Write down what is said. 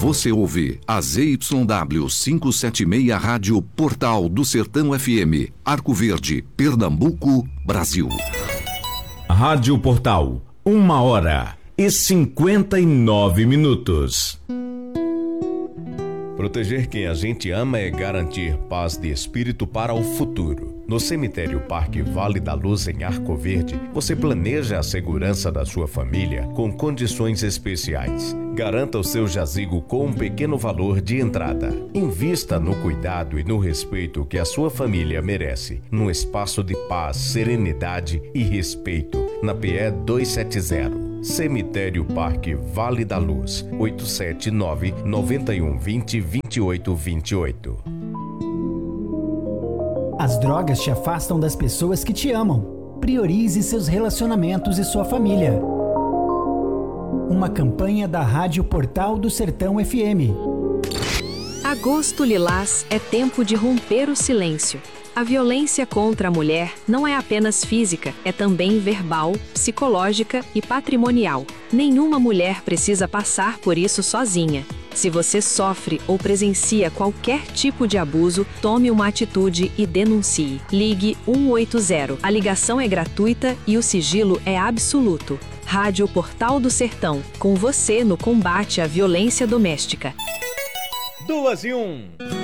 Você ouve a ZYW 576 Rádio Portal do Sertão FM, Arco Verde, Pernambuco, Brasil. Rádio Portal, 1h59. Proteger quem a gente ama é garantir paz de espírito para o futuro. No cemitério Parque Vale da Luz, em Arco Verde, você planeja a segurança da sua família com condições especiais. Garanta o seu jazigo com um pequeno valor de entrada. Invista no cuidado e no respeito que a sua família merece, num espaço de paz, serenidade e respeito, na PE 270. Cemitério Parque Vale da Luz, 879-9120-2828. As drogas te afastam das pessoas que te amam. Priorize seus relacionamentos e sua família. Uma campanha da Rádio Portal do Sertão FM. Agosto Lilás é tempo de romper o silêncio. A violência contra a mulher não é apenas física, é também verbal, psicológica e patrimonial. Nenhuma mulher precisa passar por isso sozinha. Se você sofre ou presencia qualquer tipo de abuso, tome uma atitude e denuncie. Ligue 180. A ligação é gratuita e o sigilo é absoluto. Rádio Portal do Sertão, com você no combate à violência doméstica. 2 em 1.